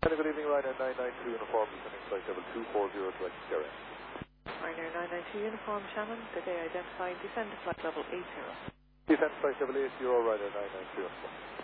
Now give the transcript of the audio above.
Hello, good evening, Ryanair 992 uniform, descending flight level 240 to Xterra. Ryanair 992 uniform, Shannon, good day identified, descend to flight level 80. Descend flight level 80, Ryanair 992 uniform.